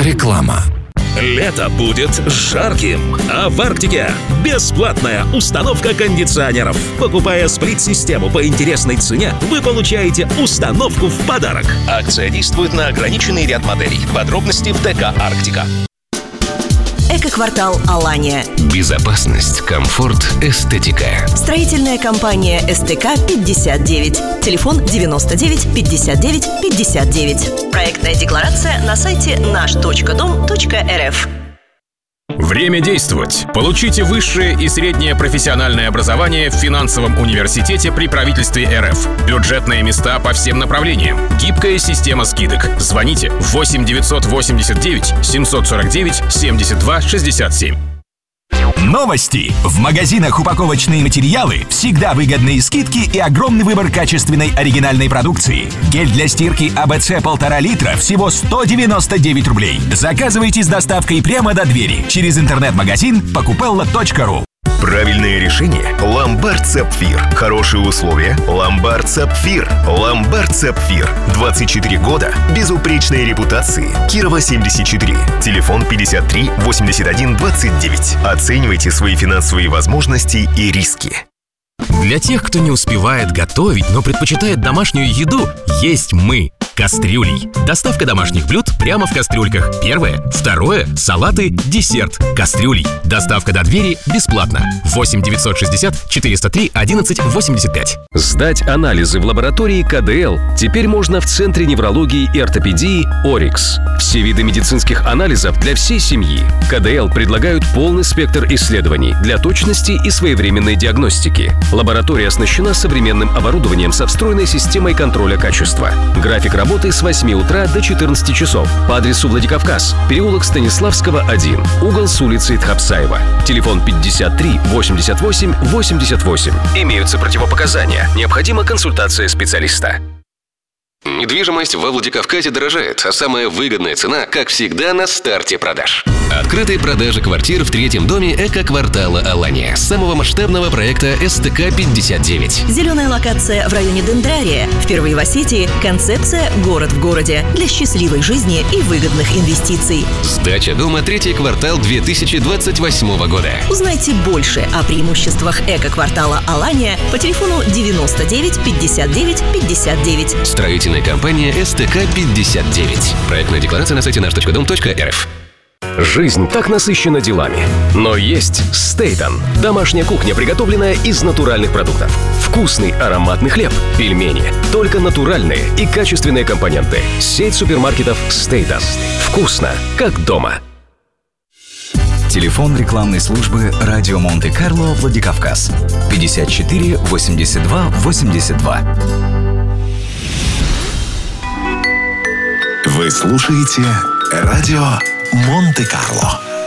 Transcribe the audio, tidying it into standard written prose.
Реклама. Лето будет жарким, а в Арктике бесплатная установка кондиционеров. Покупая сплит-систему по интересной цене, вы получаете установку в подарок. Акция действует на ограниченный ряд моделей. Подробности в ТК «Арктика». Эко-квартал «Алания». Безопасность, комфорт, эстетика. Строительная компания СТК-59. Телефон 99 59 59. Проектная декларация на сайте наш.дом.рф. Время действовать. Получите высшее и среднее профессиональное образование в финансовом университете при правительстве РФ. Бюджетные места по всем направлениям. Гибкая система скидок. Звоните 8 989 749 72 67. Новости. В магазинах упаковочные материалы всегда выгодные скидки и огромный выбор качественной оригинальной продукции. Гель для стирки АБЦ 1,5 литра всего 199 рублей. Заказывайте с доставкой прямо до двери через интернет-магазин покупелла.ру. Правильное решение – «Ломбард Сапфир». Хорошие условия – «Ломбард Сапфир». «Ломбард Сапфир». 24 года. Безупречной репутации. Кирова, 74. Телефон 53 81 29. Оценивайте свои финансовые возможности и риски. Для тех, кто не успевает готовить, но предпочитает домашнюю еду, есть мы. Кастрюлей. Доставка домашних блюд прямо в кастрюльках. Первое. Второе. Салаты, десерт. Кастрюлей. Доставка до двери бесплатно. 8 960 403 11 85. Сдать анализы в лаборатории КДЛ теперь можно в Центре неврологии и ортопедии «Орикс». Все виды медицинских анализов для всей семьи. КДЛ предлагают полный спектр исследований для точности и своевременной диагностики. Лаборатория оснащена современным оборудованием со встроенной системой контроля качества. График работы с 8 утра до 14 часов по адресу Владикавказ, переулок Станиславского, 1, угол с улицей Тхапсаева. Телефон 53 88 88. Имеются противопоказания. Необходима консультация специалиста. Недвижимость во Владикавказе дорожает, а самая выгодная цена, как всегда, на старте продаж. Открытые продажи квартир в третьем доме эко-квартала «Алания», самого масштабного проекта СТК-59. Зеленая локация в районе Дендрария. Впервые в Осетии концепция «Город в городе» для счастливой жизни и выгодных инвестиций. Сдача дома третий квартал 2028 года. Узнайте больше о преимуществах эко-квартала «Алания» по телефону 99 59 59. Строительная компания СТК-59. Проектная декларация на сайте наш.дом.рф. Жизнь так насыщена делами. Но есть Стейтон. Домашняя кухня, приготовленная из натуральных продуктов. Вкусный ароматный хлеб, пельмени. Только натуральные и качественные компоненты. Сеть супермаркетов Стейтон. Вкусно, как дома. Телефон рекламной службы «Радио Монте-Карло» Владикавказ. 54 82 82. Вы слушаете «Радио Монте-Карло».